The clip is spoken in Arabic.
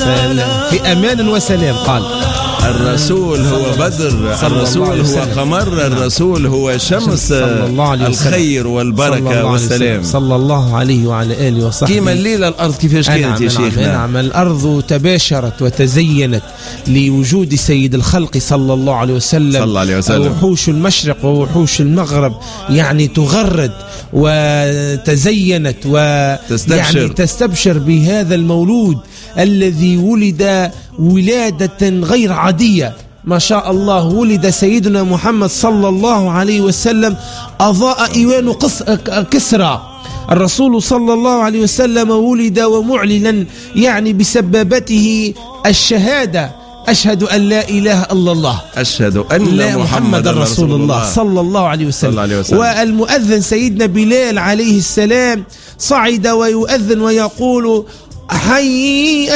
سلام، في أمان وسلام. قال الرسول هو بدر، الرسول هو قمر، الرسول هو شمس الخير والبركة والسلام صلى الله عليه وعلى آله وصحبه. كيما الليلة الأرض كيفاش كانت يا شيخنا؟ نعم، الأرض تباشرت وتزينت لوجود سيد الخلق صلى الله عليه وسلم. وحوش المشرق ووحوش المغرب يعني تغرد وتزينت ويعني تستبشر بهذا المولود الذي ولد ولادة غير عادية. ما شاء الله، ولد سيدنا محمد صلى الله عليه وسلم أضاء إيوان كسرى. الرسول صلى الله عليه وسلم ولد ومعلنا يعني بسبابته الشهادة: أشهد أن لا إله إلا الله، أشهد أن محمد رسول الله صلى الله عليه وسلم. والمؤذن سيدنا بلال عليه السلام صعد ويؤذن ويقول: حي